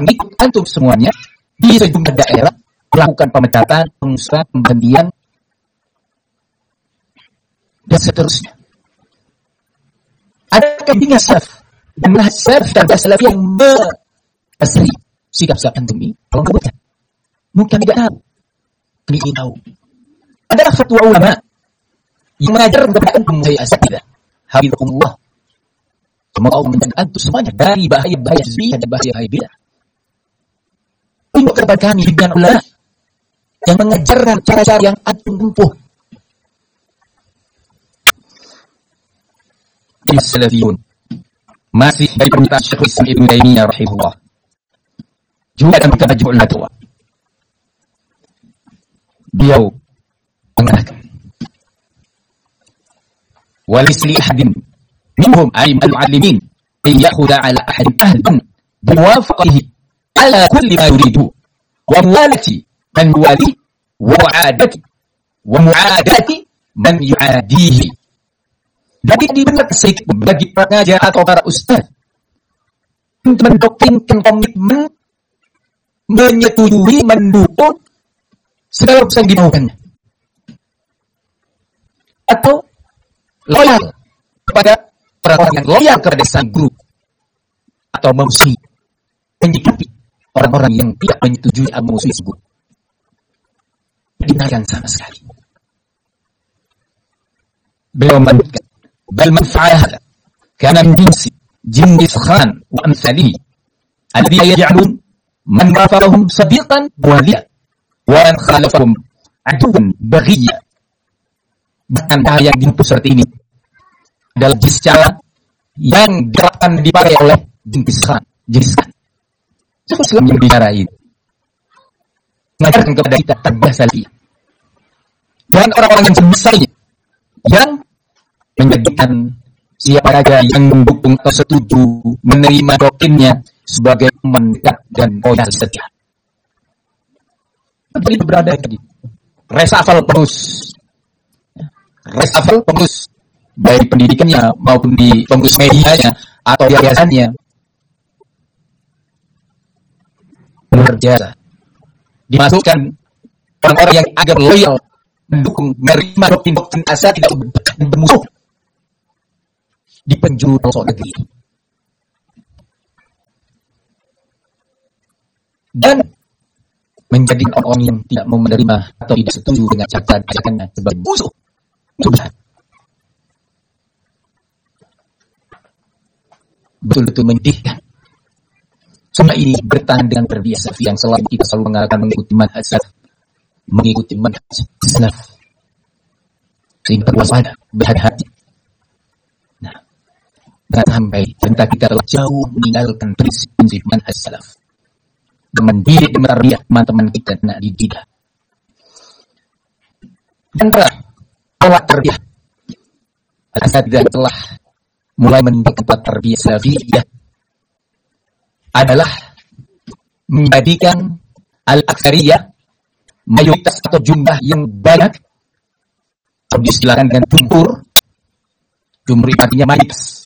mengikut antum semuanya di sejumlah daerah melakukan pemecatan, pengusahaan, pemberhentian, dan seterusnya. Adakah ini salaf? Dan salaf dan salaf yang asli sikap-sikap antum ini? Kalau bukan, mungkin tidak tahu. Ini ingin tahu. Adalah fatwa ulama yang mengajar kepada antum saya asatidah. Hafizakumullah. Semoga Allah menjaga antum semuanya dari bahaya-bahaya zina dan bahaya-bahaya bidah. Untuk kepada kami dengan ulama yang mengajarkan cara-cara yang antum tempuh. Ini salafiyun. Masih dari pernyataan Syekhul Islam Ibnu Taimiyah rahimahullah. Juga dalam kitab Majmu'ul Fatawa. Beliau mengatakan, "Walisli ahadin minhum ay al-muallimin ay ya'khudha 'ala ahadin ahdan bimuwafaqatihi 'ala kulli ma yuridu wa muwalati man yuwali wa mu'adati man yu'adihi." Jadi dibenar sedikit bagi pengajar atau para ustaz untuk mendoktrinkan komitmen, menyetujui, mendukung segala urusan dimaukannya, atau loyal kepada orang yang loyal kepada sang guru, atau memusuhi, menyikapi orang-orang yang tidak menyetujui atau memusuhi si guru. Dibenarkan sama sekali. Beliau menyebutkan, bal man fa'ala hadha kana min jinnis khan wa amsalihi alladhi yaj'alun man wafaqahum sadiqan waliya wa man khalafahum aduwan baghiyya. Bahkan hal yang dimpu seperti ini adalah jenis cara yang akan dipakai oleh jenis khan. Siapa Islam yang bicara ini mengajarkan kepada kita tarbiyah salafiyah dan orang-orang yang semisalnya yang menjadikan siapa saja yang mendukung atau setuju menerima doktrinnya sebagai mendekat dan loyal setia. Jadi berada di resafel pengurus baik pendidikannya maupun di pengurus medianya atau yayasannya. Luar biasa. Dimasukkan orang-orang yang agak loyal mendukung menerima doktrin asal tidak bermusuh di penjuru pelosok negeri dan menjadi orang yang tidak mau menerima atau tidak setuju dengan cara ajakannya sebagai musuh. Betul-betul menyedihkan. Semua ini bertahan dengan terbiasa yang selalu kita selalu mengatakan mengikuti manhaj salaf. Sehingga berwaspada, berhati-hati. Nah, jangan sampai ternyata kita telah jauh meninggalkan prinsip-prinsip manhaj salaf. Mendidik dan mendidik teman-teman kita nak dididik. Dan pola tarbiyah. Al-Asatidzah telah mulai mendidik tarbiyah salafiyah adalah menjadikan al-aktsariyah mayoritas atau jumlah yang banyak, atau diistilahkan dengan jumhur itu artinya mayoritas,